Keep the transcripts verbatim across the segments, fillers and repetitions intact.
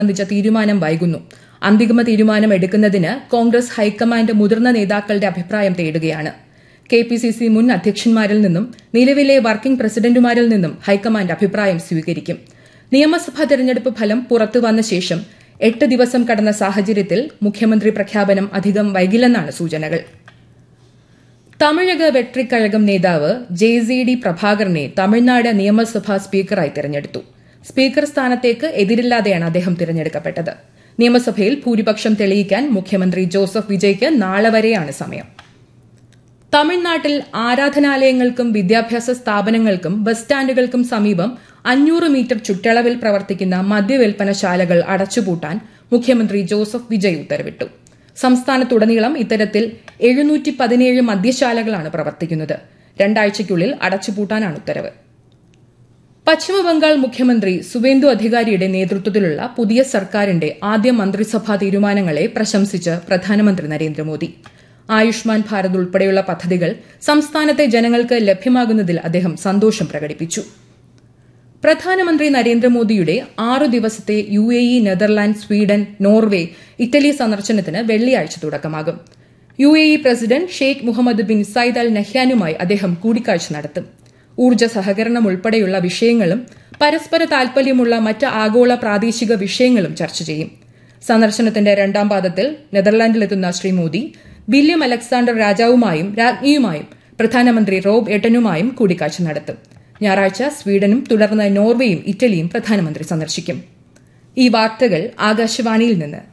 സംബന്ധിച്ച തീരുമാനം വൈകുന്നു. അന്തിമ തീരുമാനം എടുക്കുന്നതിന് കോൺഗ്രസ് ഹൈക്കമാൻഡ് മുതിർന്ന നേതാക്കളുടെ അഭിപ്രായം തേടുകയാണ്. കെ പി സി സി മുൻ അധ്യക്ഷന്മാരിൽ നിന്നും നിലവിലെ വർക്കിംഗ് പ്രസിഡന്റുമാരിൽ നിന്നും ഹൈക്കമാൻഡ് അഭിപ്രായം സ്വീകരിക്കും. നിയമസഭാ തെരഞ്ഞെടുപ്പ് ഫലം പുറത്തുവന്ന ശേഷം എട്ട് ദിവസം കടന്ന സാഹചര്യത്തിൽ മുഖ്യമന്ത്രി പ്രഖ്യാപനം അധികം വൈകില്ലെന്നാണ് സൂചനകൾ. തമിഴക വെട്രിക്കഴകം നേതാവ് ജെ സി ഡി പ്രഭാകരനെ തമിഴ്നാട് നിയമസഭാ സ്പീക്കറായി തെരഞ്ഞെടുത്തു. സ്പീക്കർ സ്ഥാനത്തേക്ക് എതിരില്ലാതെയാണ് അദ്ദേഹം തിരഞ്ഞെടുക്കപ്പെട്ടത്. നിയമസഭയിൽ ഭൂരിപക്ഷം തെളിയിക്കാൻ മുഖ്യമന്ത്രി ജോസഫ് വിജയ്ക്ക് നാളെ വരെയാണ് സമയം. തമിഴ്നാട്ടിൽ ആരാധനാലയങ്ങൾക്കും വിദ്യാഭ്യാസ സ്ഥാപനങ്ങൾക്കും ബസ് സ്റ്റാൻഡുകൾക്കും സമീപം അഞ്ഞൂറ് മീറ്റർ ചുറ്റളവിൽ പ്രവർത്തിക്കുന്ന മദ്യവിൽപ്പനശാലകൾ അടച്ചുപൂട്ടാൻ മുഖ്യമന്ത്രി ജോസഫ് വിജയ് ഉത്തരവിട്ടു. സംസ്ഥാനത്തുടനീളം ഇത്തരത്തിൽ എഴുന്നൂറ്റി പതിനേഴ് മദ്യശാലകളാണ് പ്രവർത്തിക്കുന്നത്. രണ്ടാഴ്ചയ്ക്കുള്ളിൽ അടച്ചുപൂട്ടാനാണ് ഉത്തരവ്. പശ്ചിമബംഗാൾ മുഖ്യമന്ത്രി സുവേന്ദു അധികാരിയുടെ നേതൃത്വത്തിലുള്ള പുതിയ സർക്കാരിന്റെ ആദ്യ മന്ത്രിസഭാ തീരുമാനങ്ങളെ പ്രശംസിച്ച് പ്രധാനമന്ത്രി നരേന്ദ്രമോദി. ആയുഷ്മാൻ ഭാരത് ഉൾപ്പെടെയുള്ള പദ്ധതികൾ സംസ്ഥാനത്തെ ജനങ്ങൾക്ക് ലഭ്യമാകുന്നതിൽ അദ്ദേഹം സന്തോഷം പ്രകടിപ്പിച്ചു. പ്രധാനമന്ത്രി നരേന്ദ്രമോദിയുടെ ആറു ദിവസത്തെ U A E, Netherland, Sweden, Norway, Italy സന്ദർശനത്തിന് വെള്ളിയാഴ്ച തുടക്കമാകും. U A E president Sheikh Muhammad bin Sayyid അൽ നഹ്യാനുമായി അദ്ദേഹം കൂടിക്കാഴ്ച നടത്തും. ഊർജ്ജ സഹകരണം ഉൾപ്പെടെയുള്ള വിഷയങ്ങളും പരസ്പര താൽപര്യമുള്ള മറ്റ് ആഗോള പ്രാദേശിക വിഷയങ്ങളും ചർച്ച ചെയ്യും. സന്ദർശനത്തിന്റെ രണ്ടാം പാദത്തിൽ നെതർലാൻഡിലെത്തുന്ന ശ്രീ മോദി വില്യം അലക്സാണ്ടർ രാജാവുമായും രാജ്ഞിയുമായും പ്രധാനമന്ത്രി റോബ് എട്ടനുമായും കൂടിക്കാഴ്ച നടത്തും. ഞായറാഴ്ച സ്വീഡനും തുടർന്ന് നോർവേയും ഇറ്റലിയും പ്രധാനമന്ത്രി സന്ദർശിക്കും. ഈ വാർത്തകൾ ആകാശവാണിയിൽ നിന്ന്.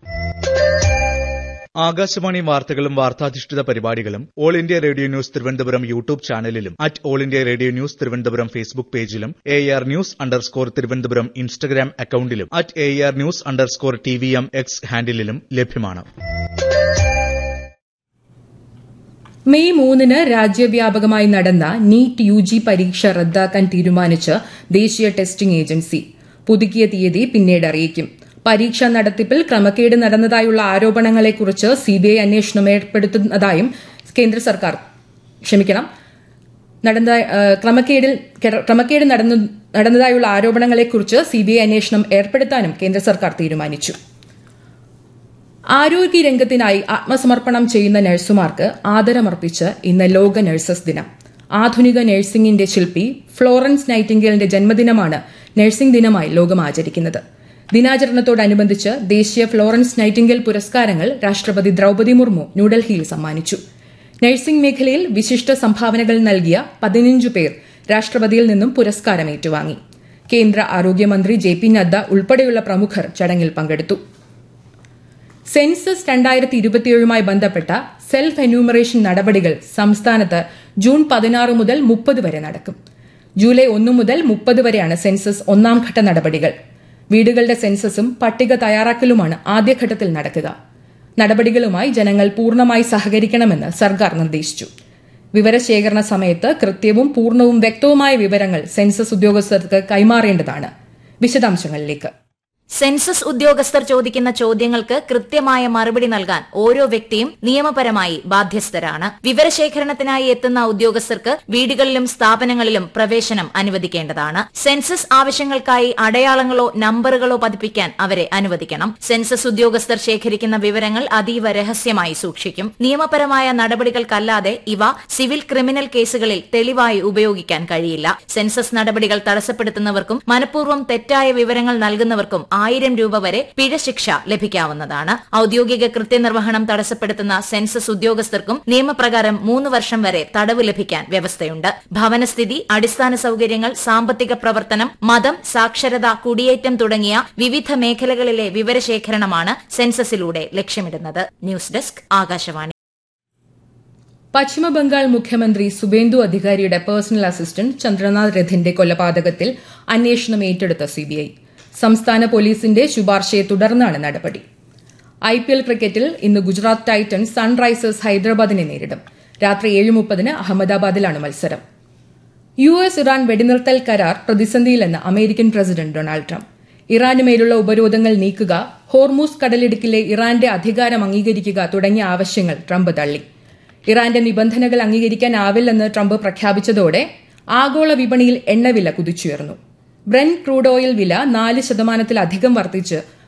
ആകാശവാണി വാർത്തകളും വാർത്താധിഷ്ഠിത പരിപാടികളും all India radio news Thiruvananthapuram YouTube ചാനലിലും at all India radio news Thiruvananthapuram Facebook പേജിലും A R news underscore Thiruvananthapuram Instagram അക്കൌണ്ടിലും at A R news underscore T V M X ഹാൻഡിലും ലഭ്യമാണ്. മെയ് മൂന്നിന് രാജ്യവ്യാപകമായി നടന്ന നീറ്റ് യു ജി പരീക്ഷ റദ്ദാക്കാൻ തീരുമാനിച്ച് ദേശീയ ടെസ്റ്റിംഗ് ഏജൻസി. പുതുക്കിയ തീയതി പിന്നീട് അറിയിക്കും. പരീക്ഷാ നടത്തിപ്പിൽ ക്രമക്കേട് നടന്നതായുള്ള ആരോപണങ്ങളെക്കുറിച്ച് സിബിഐ അന്വേഷണം ഏർപ്പെടുത്തുന്നതായും കേന്ദ്ര സർക്കാർ ക്ഷമിക്കണം ക്രമക്കേട് നടന്നതായുള്ള ആരോപണങ്ങളെക്കുറിച്ച് സിബിഐ അന്വേഷണം ഏർപ്പെടുത്താനും കേന്ദ്ര സർക്കാർ തീരുമാനിച്ചു. ആരോഗ്യരംഗത്തിനായി ആത്മസമർപ്പണം ചെയ്യുന്ന നഴ്സുമാർക്ക് ആദരമർപ്പിച്ച് ഇന്ന് ലോക നഴ്സസ് ദിനം. ആധുനിക നഴ്സിംഗിന്റെ ശില്പി ഫ്ലോറൻസ് നൈറ്റിംഗേലിന്റെ ജന്മദിനമാണ് നഴ്സിംഗ് ദിനമായി ലോകം ആചരിക്കുന്നത്. ദിനാചരണത്തോടനുബന്ധിച്ച് ദേശീയ ഫ്ലോറൻസ് നൈറ്റിംഗേൽ പുരസ്കാരങ്ങൾ രാഷ്ട്രപതി ദ്രൌപദി മുർമു ന്യൂഡൽഹിയിൽ സമ്മാനിച്ചു. നഴ്സിംഗ് മേഖലയിൽ വിശിഷ്ട സംഭാവനകൾ നൽകിയ പതിനഞ്ചു പേർ രാഷ്ട്രപതിയിൽ നിന്നും പുരസ്കാരം ഏറ്റുവാങ്ങി. കേന്ദ്ര ആരോഗ്യമന്ത്രി ജെ പി നദ്ദ ഉൾപ്പെടെയുള്ള പ്രമുഖർ ചടങ്ങിൽ പങ്കെടുത്തു. സെൻസസ് രണ്ടായിരത്തി ഇരുപത്തിയേഴുമായി ബന്ധപ്പെട്ട സെൽഫ് എന്യൂമറേഷൻ നടപടികൾ സംസ്ഥാനത്ത് ജൂൺ പതിനാറ് മുതൽ മുപ്പത് വരെ നടക്കും. ജൂലൈ ഒന്ന് മുതൽ മുപ്പത് വരെയാണ് സെൻസസ് ഒന്നാംഘട്ട നടപടികൾ. വീടുകളുടെ സെൻസസും പട്ടിക തയ്യാറാക്കലുമാണ് ആദ്യഘട്ടത്തിൽ നടക്കുക. നടപടികളുമായി ജനങ്ങൾ പൂർണ്ണമായി സഹകരിക്കണമെന്ന് സർക്കാർ നിർദ്ദേശിച്ചു. വിവരശേഖരണ സമയത്ത് കൃത്യവും പൂർണ്ണവും വ്യക്തവുമായ വിവരങ്ങൾ സെൻസസ് ഉദ്യോഗസ്ഥർക്ക് കൈമാറേണ്ടതാണ്. വിശദാംശങ്ങളിലേക്ക്. സെൻസസ് ഉദ്യോഗസ്ഥർ ചോദിക്കുന്ന ചോദ്യങ്ങൾക്ക് കൃത്യമായ മറുപടി നൽകാൻ ഓരോ വ്യക്തിയും നിയമപരമായി ബാധ്യസ്ഥരാണ്. വിവരശേഖരണത്തിനായി എത്തുന്ന ഉദ്യോഗസ്ഥർക്ക് വീടുകളിലും സ്ഥാപനങ്ങളിലും പ്രവേശനം അനുവദിക്കേണ്ടതാണ്. സെൻസസ് ആവശ്യങ്ങൾക്കായി അടയാളങ്ങളോ നമ്പറുകളോ പതിപ്പിക്കാൻ അവരെ അനുവദിക്കണം. സെൻസസ് ഉദ്യോഗസ്ഥർ ശേഖരിക്കുന്ന വിവരങ്ങൾ അതീവ രഹസ്യമായി സൂക്ഷിക്കും. നിയമപരമായ നടപടികൾക്കല്ലാതെ ഇവ സിവിൽ ക്രിമിനൽ കേസുകളിൽ തെളിവായി ഉപയോഗിക്കാൻ കഴിയില്ല. സെൻസസ് നടപടികൾ തടസ്സപ്പെടുത്തുന്നവർക്കും മനഃപൂർവ്വം തെറ്റായ വിവരങ്ങൾ നൽകുന്നവർക്കും ആയിരം രൂപ വരെ പിഴശിക്ഷ ലഭിക്കാവുന്നതാണ്. ഔദ്യോഗിക കൃത്യനിർവഹണം തടസ്സപ്പെടുത്തുന്ന സെൻസസ് ഉദ്യോഗസ്ഥർക്കും നിയമപ്രകാരം മൂന്ന് വർഷം വരെ തടവ് ലഭിക്കാൻ വ്യവസ്ഥയുണ്ട്. ഭവനസ്ഥിതി, അടിസ്ഥാന സൌകര്യങ്ങൾ, സാമ്പത്തിക പ്രവർത്തനം, മതം, സാക്ഷരത, കുടിയേറ്റം തുടങ്ങിയ വിവിധ മേഖലകളിലെ വിവരശേഖരണമാണ് സെൻസസിലൂടെ ലക്ഷ്യമിടുന്നത്. News desk, Akashvani. പശ്ചിമബംഗാൾ മുഖ്യമന്ത്രി സുവേന്ദു അധികാരിയുടെ പേഴ്സണൽ അസിസ്റ്റന്റ് ചന്ദ്രനാഥ് രഥിന്റെ കൊലപാതകത്തിൽ അന്വേഷണം ഏറ്റെടുത്ത സിബിഐ. സംസ്ഥാന പോലീസിന്റെ ശുപാർശയെ തുടർന്നാണ് നടപടി. ഐ പി എൽ ക്രിക്കറ്റിൽ ഇന്ന് ഗുജറാത്ത് ടൈറ്റൻസ് സൺറൈസേഴ്സ് ഹൈദരാബാദിനെ നേരിടും. രാത്രി ഏഴ് മുപ്പതിന് അഹമ്മദാബാദിലാണ് മത്സരം. യു എസ് ഇറാൻ വെടിനിർത്തൽ കരാർ പ്രതിസന്ധിയിലെന്ന് അമേരിക്കൻ പ്രസിഡന്റ് ഡൊണാൾഡ് ട്രംപ്. ഇറാനുമേലുള്ള ഉപരോധങ്ങൾ നീക്കുക, ഹോർമൂസ് കടലിടുക്കിലെ ഇറാന്റെ അധികാരം അംഗീകരിക്കുക തുടങ്ങിയ ആവശ്യങ്ങൾ ട്രംപ് തള്ളി. ഇറാന്റെ നിബന്ധനകൾ അംഗീകരിക്കാനാവില്ലെന്ന് ട്രംപ് പ്രഖ്യാപിച്ചതോടെ ആഗോള വിപണിയിൽ എണ്ണവില കുതിച്ചുയർന്നു. ബ്രെന്റ് ക്രൂഡ് ഓയിൽ വില നാല് ശതമാനത്തിലധികം വർദ്ധിച്ച്